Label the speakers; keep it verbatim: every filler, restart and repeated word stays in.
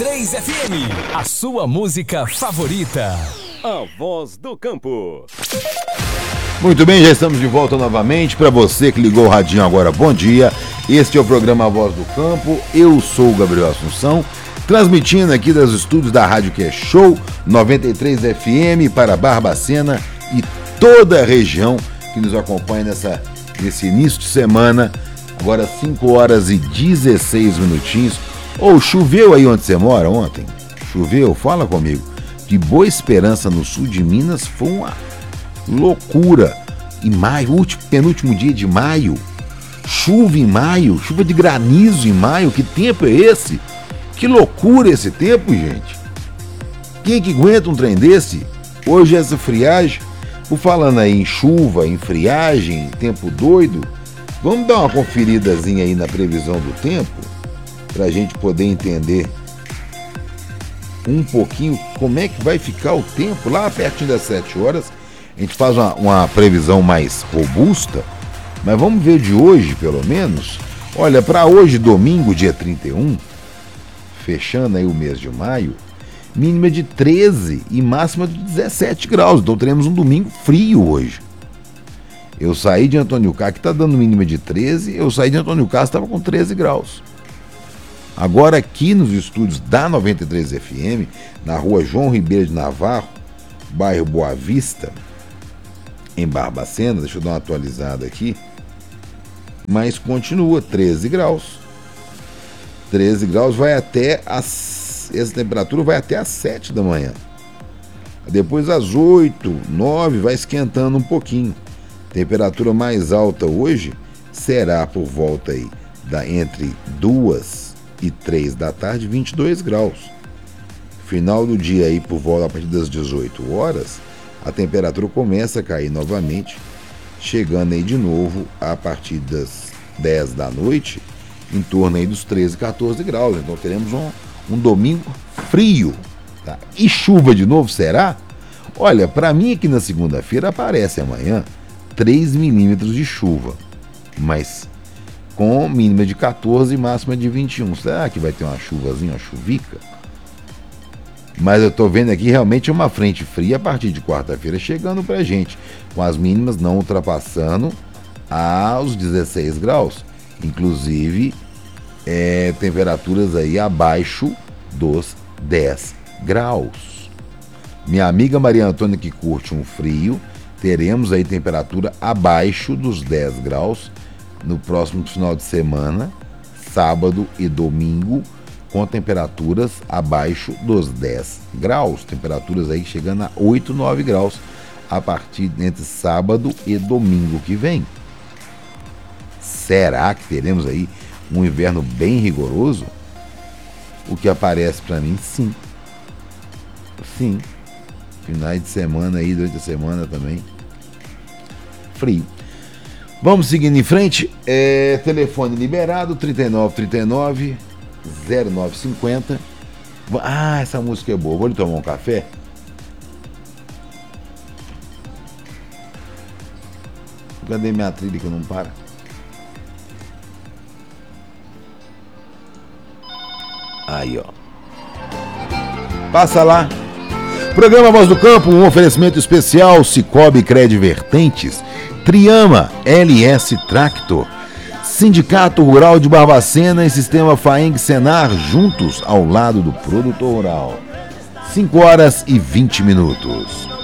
Speaker 1: três F M, a sua música favorita.
Speaker 2: A Voz do Campo.
Speaker 3: Muito bem, já estamos de volta novamente. Para você que ligou o radinho agora, bom dia. Este é o programa A Voz do Campo. Eu sou o Gabriel Assunção, transmitindo aqui dos estúdios da Rádio Que é Show noventa e três F M para Barbacena e toda a região que nos acompanha nessa, nesse início de semana. Agora cinco horas e dezesseis minutinhos. Ou oh, choveu aí onde você mora ontem? Choveu? Fala comigo. De Boa Esperança, no sul de Minas, foi uma loucura. Em maio, último, penúltimo dia de maio, chuva em maio, chuva de granizo em maio. Que tempo é esse? Que loucura esse tempo, gente. Quem que aguenta um trem desse? Hoje essa friagem, por falando aí em chuva, em friagem, tempo doido, vamos dar uma conferidazinha aí na previsão do tempo, para a gente poder entender um pouquinho como é que vai ficar o tempo. Lá pertinho das sete horas, a gente faz uma, uma previsão mais robusta, mas vamos ver de hoje, pelo menos. Olha, para hoje, domingo, dia trinta e um, fechando aí o mês de maio, mínima de treze e máxima de dezessete graus, então teremos um domingo frio hoje. Eu saí de Antônio Carlos, que está dando mínima de treze, eu saí de Antônio Carlos, estava com treze graus. Agora aqui nos estúdios da noventa e três F M, na rua João Ribeiro de Navarro, bairro Boa Vista, em Barbacena, deixa eu dar uma atualizada aqui, mas continua treze graus. treze graus vai até as, essa temperatura vai até às sete da manhã. Depois às oito, nove vai esquentando um pouquinho. Temperatura mais alta hoje será por volta aí da entre duas e três da tarde, vinte e dois graus. Final do dia aí por volta a partir das dezoito horas, a temperatura começa a cair novamente, chegando aí de novo a partir das dez da noite, em torno aí dos treze, quatorze graus. Então teremos um, um domingo frio, tá? E chuva de novo, será? Olha, para mim aqui na segunda-feira aparece amanhã três milímetros de chuva, mas com mínima de quatorze e máxima de vinte e um. Será que vai ter uma chuvazinha, uma chuvica? Mas eu tô vendo aqui realmente uma frente fria a partir de quarta-feira chegando pra gente, com as mínimas não ultrapassando aos dezesseis graus. Inclusive, é, temperaturas aí abaixo dos dez graus. Minha amiga Maria Antônia, que curte um frio, teremos aí temperatura abaixo dos dez graus no próximo final de semana, sábado e domingo, com temperaturas abaixo dos dez graus. Temperaturas aí chegando a oito, nove graus a partir entre sábado e domingo que vem. Será que teremos aí um inverno bem rigoroso? O que aparece para mim, sim. Sim. Finais de semana aí, durante a semana também. Frio. Vamos seguindo em frente. É, telefone liberado, trinta e nove, trinta e nove, zero nove cinquenta. Ah, essa música é boa. Vou lhe tomar um café? Cadê minha trilha que não para? Aí, ó. Passa lá. Programa Voz do Campo, um oferecimento especial Cicobi Cred Vertentes, Triama, L S Tractor, Sindicato Rural de Barbacena e Sistema Faeng Senar, juntos ao lado do produtor rural. cinco horas e vinte minutos.